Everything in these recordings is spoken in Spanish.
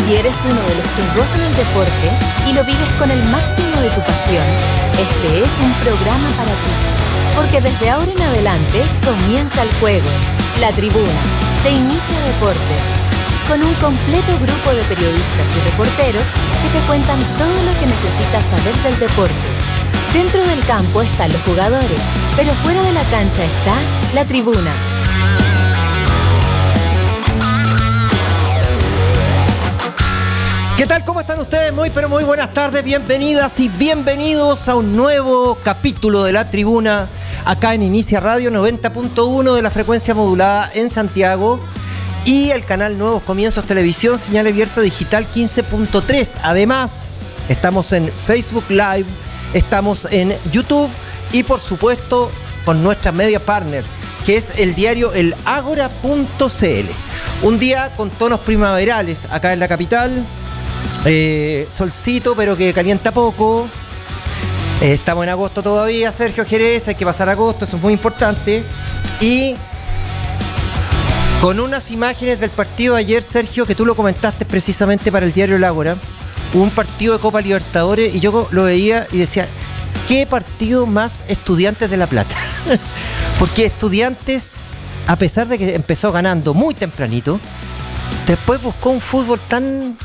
Si eres uno de los que gozan el deporte y lo vives con el máximo de tu pasión, este es un programa para ti. Porque desde ahora en adelante comienza el juego, La Tribuna, de Inicia Deportes, con un completo grupo de periodistas y reporteros que te cuentan todo lo que necesitas saber del deporte. Dentro del campo están los jugadores, pero fuera de la cancha está La Tribuna. ¿Qué tal? ¿Cómo están ustedes? Muy buenas tardes, bienvenidas y bienvenidos a un nuevo capítulo de La Tribuna, acá en Inicia Radio 90.1 de la frecuencia modulada en Santiago y el canal Nuevos Comienzos Televisión, señal abierta digital 15.3. Además, estamos en Facebook Live, estamos en YouTube y por supuesto con nuestra media partner, que es el diario El Ágora.cl. Un día con tonos primaverales acá en la capital. Solcito, pero que calienta poco. Estamos en agosto todavía, Sergio Jerez, hay que pasar agosto, eso es muy importante. Y con unas imágenes del partido de ayer, Sergio, que tú lo comentaste precisamente para el diario El Ágora, un partido de Copa Libertadores, y yo lo veía y decía, ¿qué partido más Estudiantes de La Plata? Porque Estudiantes, a pesar de que empezó ganando muy tempranito, después buscó un fútbol tan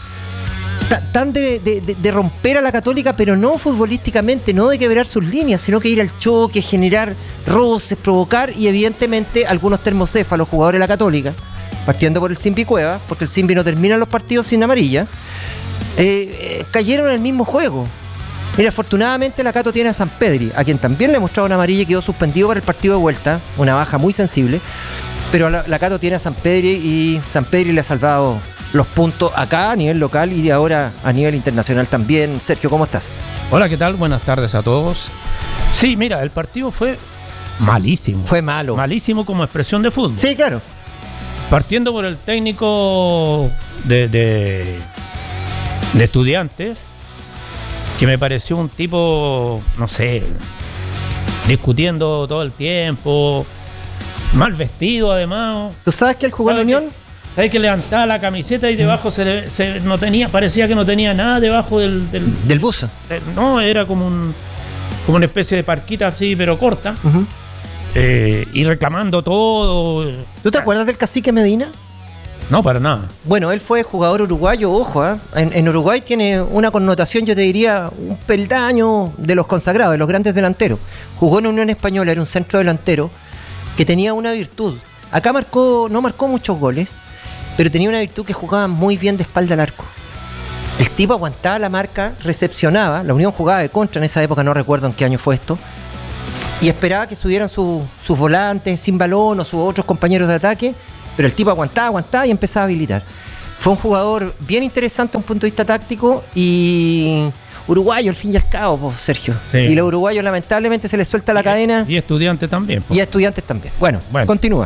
de romper a la Católica, pero no futbolísticamente, no de quebrar sus líneas, sino que ir al choque, generar roces, provocar, y evidentemente algunos termocéfalos, jugadores de la Católica, partiendo por el Simbi Cueva, porque el Simbi no termina los partidos sin amarilla, cayeron en el mismo juego. Mira, afortunadamente la Cato tiene a Sampedri, a quien también le mostraba una amarilla y quedó suspendido para el partido de vuelta, una baja muy sensible, pero la Cato tiene a Sampedri y Sampedri le ha salvado los puntos acá a nivel local y ahora a nivel internacional también. Sergio, ¿cómo estás? Hola, ¿qué tal? Buenas tardes a todos. Sí, mira, el partido fue malísimo. Fue malo. Malísimo como expresión de fútbol. Sí, claro. Partiendo por el técnico de Estudiantes, que me pareció un tipo, no sé, discutiendo todo el tiempo, mal vestido además. ¿Tú sabes que él jugó en la Unión? ¿Sabes que levantaba la camiseta y debajo no tenía, parecía que no tenía nada debajo del buzo? No, era como una especie de parquita así, pero corta. Uh-huh. Y reclamando todo. ¿Tú te acuerdas del Cacique Medina? No, para nada. Bueno, él fue jugador uruguayo, ojo, ¿eh? En Uruguay tiene una connotación, yo te diría, un peldaño de los consagrados, de los grandes delanteros. Jugó en Unión Española, era un centro delantero que tenía una virtud. Acá no marcó muchos goles, pero tenía una virtud que jugaba muy bien de espalda al arco. El tipo aguantaba la marca, recepcionaba, la Unión jugaba de contra en esa época, no recuerdo en qué año fue esto, y esperaba que subieran sus volantes sin balón o sus otros compañeros de ataque, pero el tipo aguantaba y empezaba a habilitar. Fue un jugador bien interesante desde un punto de vista táctico y uruguayo al fin y al cabo, pues, Sergio. Sí. Y los uruguayos lamentablemente se les suelta la cadena. Y Estudiantes también. Pues. Y Estudiantes también. Bueno, continúa.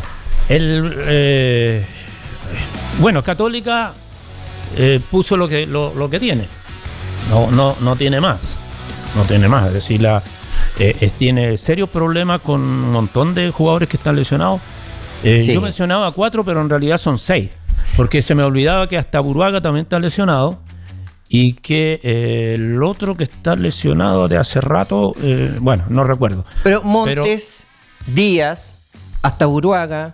Bueno, Católica puso lo que tiene. No tiene más. No tiene más. Es decir, tiene serios problemas con un montón de jugadores que están lesionados. Sí. Yo mencionaba 4, pero en realidad son 6. Porque se me olvidaba que hasta Buruaga también está lesionado. Y que el otro que está lesionado de hace rato, no recuerdo. Pero Montes, Díaz, hasta Buruaga,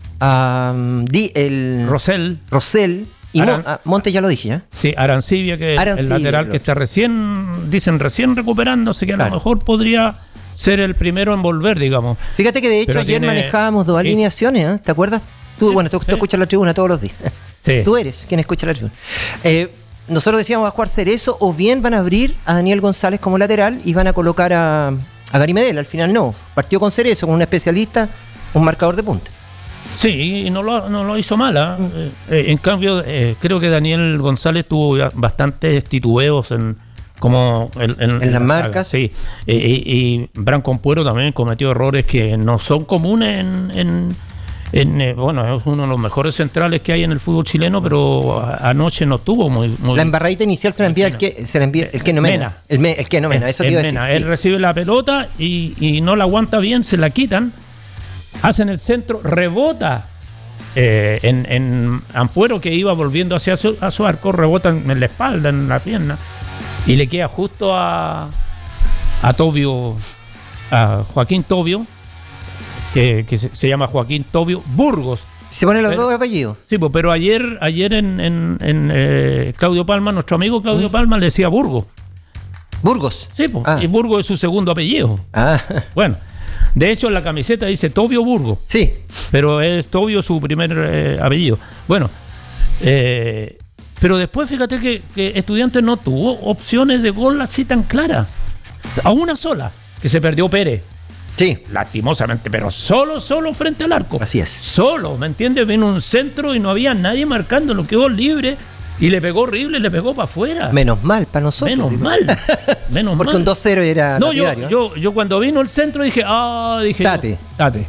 Rosell y Montes ya lo dije, ¿eh? Sí, Arancibia, que el lateral que está recién recuperándose, que a lo mejor podría ser el primero en volver, digamos. Fíjate que de hecho ayer manejábamos dos alineaciones, ¿eh? ¿Te acuerdas? Tú escuchas la Tribuna todos los días. Sí. Tú eres quien escucha la Tribuna. Nosotros decíamos, va a jugar Cerezo, o bien van a abrir a Daniel González como lateral y van a colocar a Gary Medel. Al final no, partió con Cerezo, con un especialista, un marcador de punta. Sí, y no lo hizo mal. En cambio, creo que Daniel González tuvo bastantes titubeos en las marcas. Sí. Y Branco Ampuero también cometió errores que no son comunes es uno de los mejores centrales que hay en el fútbol chileno, pero anoche no tuvo muy la embarradita inicial se la envía el que no Mena. El que no Mena, eso te iba a decir. Él recibe la pelota y no la aguanta bien, se la quitan, hacen el centro, rebota en Ampuero, que iba volviendo hacia a su arco, rebota en la espalda, en la pierna, y le queda justo a Tobio, a Joaquín Tobio, que se llama Joaquín Tobio Burgos. Se ponen los dos apellidos. Sí, pues, pero ayer en Claudio Palma, nuestro amigo Claudio Palma, le decía Burgos. Burgos. Sí, pues, y Burgos es su segundo apellido. Bueno, de hecho en la camiseta dice Tobio Burgos. Sí. Pero es Tobio su primer apellido. Bueno, pero después fíjate que Estudiantes no tuvo opciones de gol así tan claras. A una sola, que se perdió Pérez. Sí. Lastimosamente, pero solo frente al arco. Así es. Solo, ¿me entiendes? Vino un centro y no había nadie marcándolo, quedó libre y le pegó horrible, le pegó para afuera. Menos mal para nosotros. Menos mal. Porque un 2-0 era lapidario. Yo cuando vino el centro dije, Tate.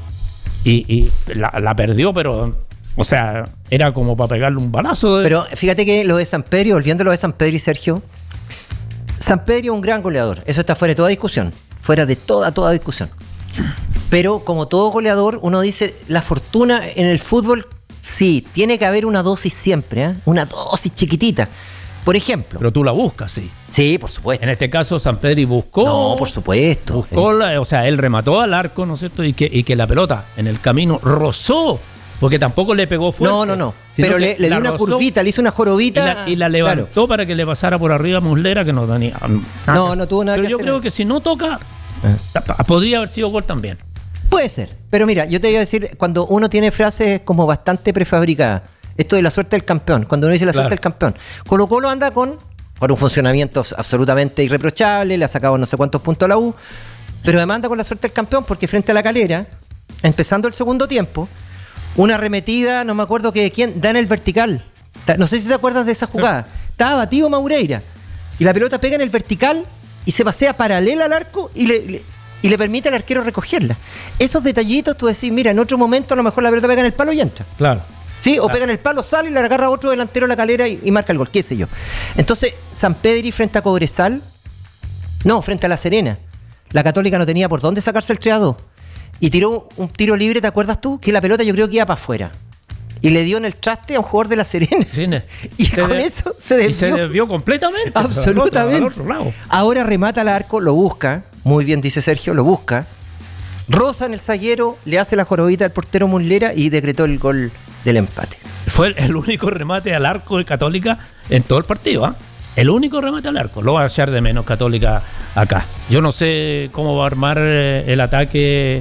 Y la perdió, pero, o sea, era como para pegarle un balazo. Pero fíjate que lo de Sampedri, volviendo a lo de Sampedri y Sergio, Sampedri es un gran goleador, eso está fuera de toda discusión, fuera de toda discusión. Pero como todo goleador, uno dice, la fortuna en el fútbol, sí, tiene que haber una dosis siempre, ¿eh? Una dosis chiquitita. Por ejemplo. Pero tú la buscas, sí. Sí, por supuesto. En este caso, Sampedri buscó. No, por supuesto. Buscó, o sea, él remató al arco, ¿no es cierto? Y que la pelota en el camino rozó, porque tampoco le pegó fuerte. No. Pero le dio una curvita, le hizo una jorobita. Y la levantó para que le pasara por arriba a Muslera, que no tenía nada. No tuvo nada que hacer. Pero yo creo que si no toca, podría haber sido gol también. Puede ser, pero mira, yo te iba a decir, cuando uno tiene frases como bastante prefabricadas, esto de la suerte del campeón, cuando uno dice la suerte del campeón, Colo-Colo anda con un funcionamiento absolutamente irreprochable, le ha sacado no sé cuántos puntos a la U, pero además anda con la suerte del campeón porque frente a la Calera, empezando el segundo tiempo, una arremetida, no me acuerdo que quién, da en el vertical, no sé si te acuerdas de esa jugada, estaba batido Maureira, y la pelota pega en el vertical y se pasea paralela al arco y le permite al arquero recogerla. Esos detallitos tú decís, mira, en otro momento a lo mejor la pelota pega en el palo y entra. Claro. Sí, o pega en el palo, sale y le agarra a otro delantero a la Calera y marca el gol, qué sé yo. Entonces, Sampedri frente a Cobresal, frente a La Serena, la Católica no tenía por dónde sacarse el 3-2. Y tiró un tiro libre, ¿te acuerdas tú? Que la pelota yo creo que iba para afuera. Y le dio en el traste a un jugador de La Serena. Sí, y con eso se desvió. Y se desvió completamente. Absolutamente. Ahora remata al arco, lo busca. Muy bien, dice Sergio, lo busca. Roza en el zaguero, le hace la jorobita al portero Muslera y decretó el gol del empate. Fue el único remate al arco de Católica en todo el partido, ¿eh? El único remate al arco. Lo va a echar de menos Católica acá. Yo no sé cómo va a armar el ataque.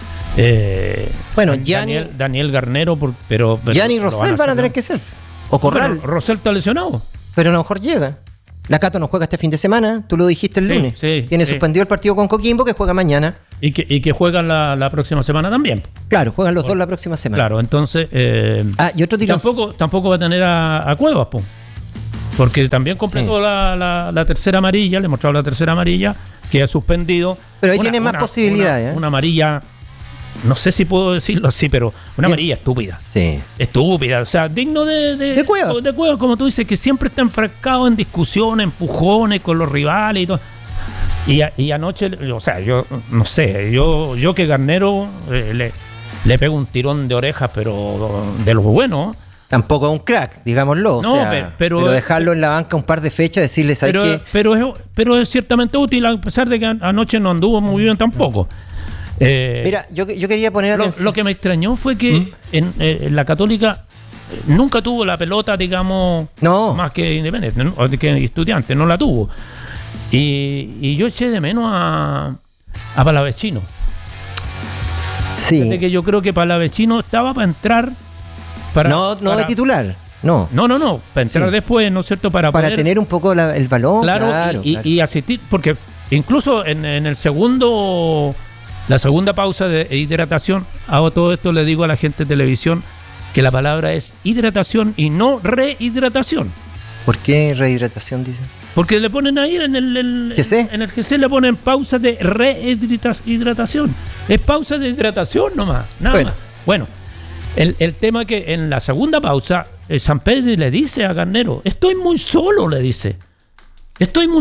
Daniel Garnero, pero Gianni y Rosell van a tener que ser. O Corral. Bueno, Rosell está lesionado. Pero a lo mejor llega. La Cato no juega este fin de semana, tú lo dijiste el lunes. Tiene suspendido el partido con Coquimbo, que juega mañana. Y que juegan la próxima semana también. Claro, juegan los dos la próxima semana. Claro, entonces y otro tiro. Tampoco va a tener a Cuevas, porque también completó la tercera amarilla, le mostraba la tercera amarilla, que ha suspendido. Pero ahí tiene más posibilidades. Una amarilla, no sé si puedo decirlo así, pero una amarilla estúpida. Sí. Estúpida, o sea, digno de Cuevas. De Cuevas, como tú dices, que siempre está enfrascado en discusiones, empujones con los rivales y todo. Y anoche, o sea, yo no sé, yo que Garnero le pego un tirón de orejas, pero de los buenos. Tampoco es un crack, digámoslo. No, o sea, pero dejarlo en la banca un par de fechas, decirles ahí que. Pero es ciertamente útil, a pesar de que anoche no anduvo muy bien tampoco. Mira, yo quería poner atención. Lo que me extrañó fue que en la Católica nunca tuvo la pelota, digamos, más que Independiente, ¿no? O que Estudiante, no la tuvo. Y yo eché de menos a Palavecino. Sí. Desde que yo creo que Palavecino estaba para entrar. No de titular. No. Para entrar después, ¿no es cierto? Para poder tener un poco el balón. Claro. Y asistir, porque incluso en el segundo. La segunda pausa de hidratación, hago todo esto, le digo a la gente de televisión que la palabra es hidratación y no rehidratación. ¿Por qué rehidratación, dice? Porque le ponen ahí en el GC. En el GC le ponen pausa de rehidratación. Es pausa de hidratación nomás, nada más. Bueno, el tema es que en la segunda pausa, Sampedri le dice a Garnero, estoy muy solo, le dice. Estoy muy